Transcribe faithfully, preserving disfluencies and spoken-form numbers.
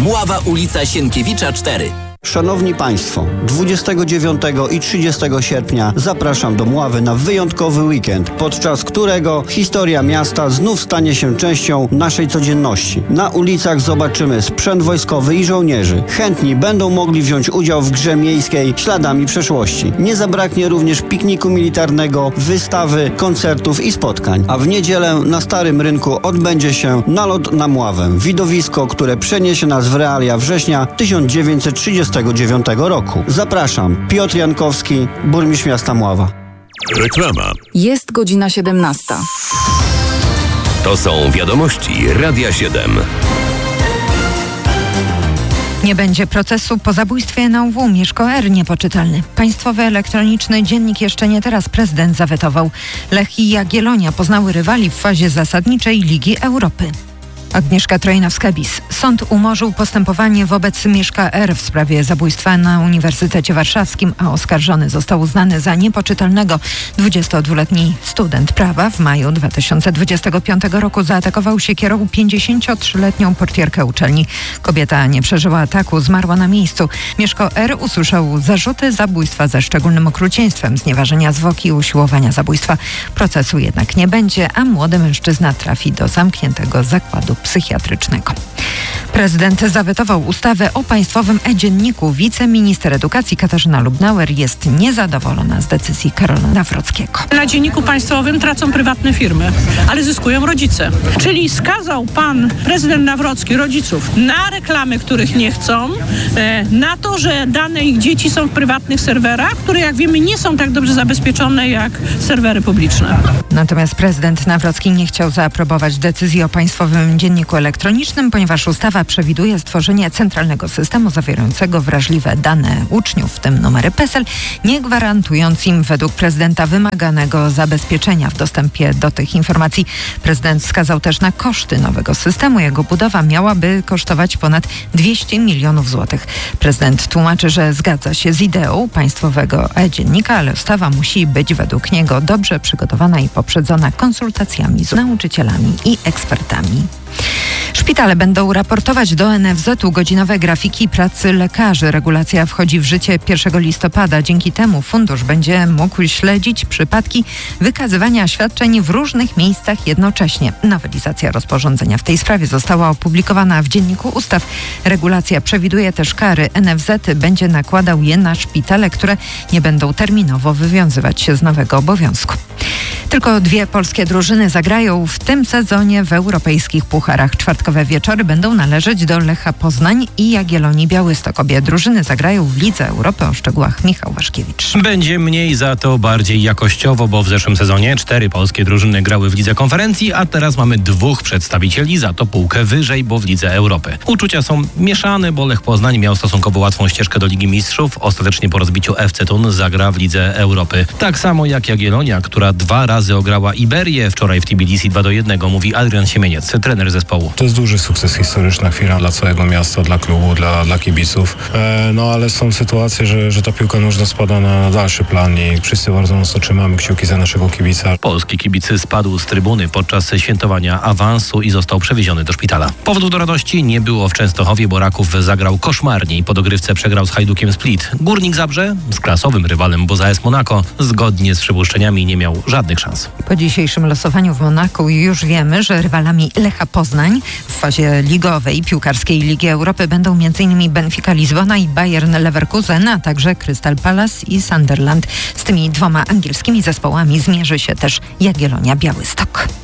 Mława, ulica Sienkiewicza cztery. Szanowni Państwo, dwudziestego dziewiątego i trzydziestego sierpnia zapraszam do Mławy na wyjątkowy weekend, podczas którego historia miasta znów stanie się częścią naszej codzienności. Na ulicach zobaczymy sprzęt wojskowy i żołnierzy. Chętni będą mogli wziąć udział w grze miejskiej Śladami Przeszłości. Nie zabraknie również pikniku militarnego, wystawy, koncertów i spotkań. A w niedzielę na Starym Rynku odbędzie się nalot na Mławę. Widowisko, które przeniesie nas w realia września tysiąc dziewięćset trzydziestego dziewiątego roku. Zapraszam. Piotr Jankowski, burmistrz miasta Mława. Reklama. Jest godzina siedemnasta. To są wiadomości Radia siedem. Nie będzie procesu po zabójstwie N U W. Mieszko R. niepoczytalny. Państwowy elektroniczny dziennik jeszcze nie teraz prezydent zawetował. Lech i Jagiellonia poznały rywali w fazie zasadniczej Ligi Europy. Agnieszka Trojnowska-Bis. Sąd umorzył postępowanie wobec Mieszka R. w sprawie zabójstwa na Uniwersytecie Warszawskim, a oskarżony został uznany za niepoczytalnego. dwudziestodwuletni student prawa w maju dwa tysiące dwudziestego piątego roku zaatakował siekierą pięćdziesięciotrzyletnią portierkę uczelni. Kobieta nie przeżyła ataku, zmarła na miejscu. Mieszko R. usłyszał zarzuty zabójstwa ze szczególnym okrucieństwem, znieważenia zwłoki i usiłowania zabójstwa. Procesu jednak nie będzie, a młody mężczyzna trafi do zamkniętego zakładu psychiatrycznego. Prezydent zawetował ustawę o państwowym e-dzienniku. Wiceminister edukacji Katarzyna Lubnauer jest niezadowolona z decyzji Karola Nawrockiego. Na dzienniku państwowym tracą prywatne firmy, ale zyskują rodzice. Czyli skazał pan prezydent Nawrocki rodziców na reklamy, których nie chcą, na to, że dane ich dzieci są w prywatnych serwerach, które jak wiemy nie są tak dobrze zabezpieczone jak serwery publiczne. Natomiast prezydent Nawrocki nie chciał zaaprobować decyzji o państwowym dzienniku elektronicznym, ponieważ ustawa przewiduje stworzenie centralnego systemu zawierającego wrażliwe dane uczniów, w tym numery PESEL, nie gwarantując im według prezydenta wymaganego zabezpieczenia w dostępie do tych informacji. Prezydent wskazał też na koszty nowego systemu. Jego budowa miałaby kosztować ponad dwieście milionów złotych. Prezydent tłumaczy, że zgadza się z ideą państwowego e-dziennika, ale ustawa musi być według niego dobrze przygotowana i poprzedzona konsultacjami z nauczycielami i ekspertami. Szpitale będą raportować do N F Z u godzinowe grafiki pracy lekarzy. Regulacja wchodzi w życie pierwszego listopada. Dzięki temu fundusz będzie mógł śledzić przypadki wykazywania świadczeń w różnych miejscach jednocześnie. Nowelizacja rozporządzenia w tej sprawie została opublikowana w Dzienniku Ustaw. Regulacja przewiduje też kary. N F Z będzie nakładał je na szpitale, które nie będą terminowo wywiązywać się z nowego obowiązku. Tylko dwie polskie drużyny zagrają w tym sezonie w europejskich pucharach. Czwartkowe wieczory będą należeć do Lecha Poznań i Jagiellonii Białystok. Obie drużyny zagrają w Lidze Europy. O szczegółach Michał Waszkiewicz. Będzie mniej, za to bardziej jakościowo, bo w zeszłym sezonie cztery polskie drużyny grały w Lidze Konferencji, a teraz mamy dwóch przedstawicieli, za to półkę wyżej, bo w Lidze Europy. Uczucia są mieszane, bo Lech Poznań miał stosunkowo łatwą ścieżkę do Ligi Mistrzów. Ostatecznie po rozbiciu F C Thun zagra w Lidze Europy. Tak samo jak Jagiellonia, która dwa razy ograła Iberię. Wczoraj w Tbilisi dwa do jednego, mówi Adrian Siemieniec, trener zespołu. To jest duży sukces, historyczna chwila dla całego miasta, dla klubu, dla, dla kibiców. E, no ale są sytuacje, że, że ta piłka nożna spada na dalszy plan i wszyscy bardzo mocno trzymamy kciuki za naszego kibica. Polski kibic spadł z trybuny podczas świętowania awansu i został przewieziony do szpitala. Powodów do radości nie było w Częstochowie, bo Raków zagrał koszmarnie i po dogrywce przegrał z Hajdukiem Split. Górnik Zabrze z klasowym rywalem Boza S Monako zgodnie z przypuszczeniami nie miał żadnych szans. Po dzisiejszym losowaniu w Monaku już wiemy, że rywalami Lecha Poznań w fazie ligowej piłkarskiej Ligi Europy będą m.in. Benfica Lizbona i Bayern Leverkusen, a także Crystal Palace i Sunderland. Z tymi dwoma angielskimi zespołami zmierzy się też Jagiellonia Białystok.